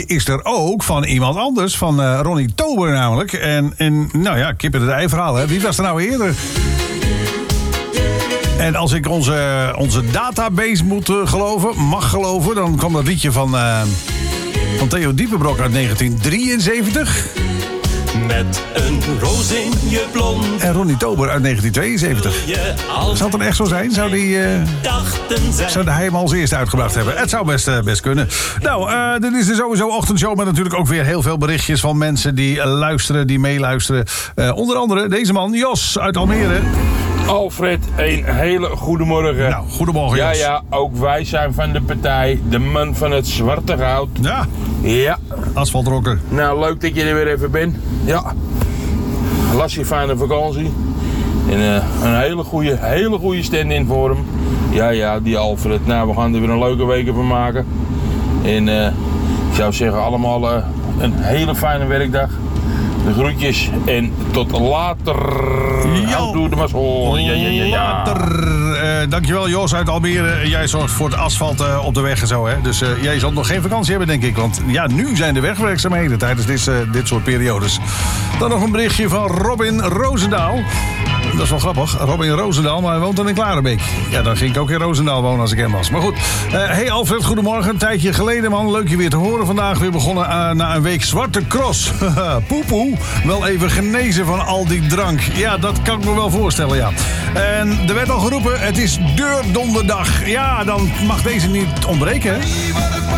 is er ook van iemand anders, van Ronnie Tober namelijk. En nou ja, kip en het ei verhaal, hè. Wie was er nou eerder? En als ik onze database mag geloven, dan kwam dat liedje van Theo Diepenbrok uit 1973. Met een roos in je blond. En Ronnie Tober uit 1972. Zou het dan echt zo zijn? Zou hij hem als eerste uitgebracht hebben? Het zou best kunnen. Nou, dit is de sowieso ochtendshow met natuurlijk ook weer heel veel berichtjes van mensen die luisteren, die meeluisteren. Onder andere deze man, Jos uit Almere. Alfred, een hele goede morgen. Nou, goedemorgen Jos. Ja, ook wij zijn van de partij, de man van het zwarte goud. Ja. Asfaltrocker. Nou, leuk dat je er weer even bent. Ja. Las je fijne vakantie. En een hele goede stand-in voor hem. Ja, die Alfred. Nou, we gaan er weer een leuke week van maken. En ik zou zeggen, allemaal een hele fijne werkdag. De groetjes en tot later. Doe de mazzel. Ja. Later. Dankjewel Jos uit Almere. Jij zorgt voor het asfalt op de weg en zo, hè. Dus jij zult nog geen vakantie hebben, denk ik. Want ja, nu zijn de wegwerkzaamheden tijdens dit soort periodes. Dan nog een berichtje van Robin Roosendaal. Dat is wel grappig. Robin Roosendaal, maar hij woont dan in Klarenbeek. Ja, dan ging ik ook in Roosendaal wonen als ik hem was. Maar goed. Hey Alfred, goedemorgen. Een tijdje geleden, man. Leuk je weer te horen. Vandaag weer begonnen na een week zwarte cross. Poepoe. Wel even genezen van al die drank. Ja, dat kan ik me wel voorstellen, ja. En er werd al geroepen, het is deurdonderdag. Ja, dan mag deze niet ontbreken, hè?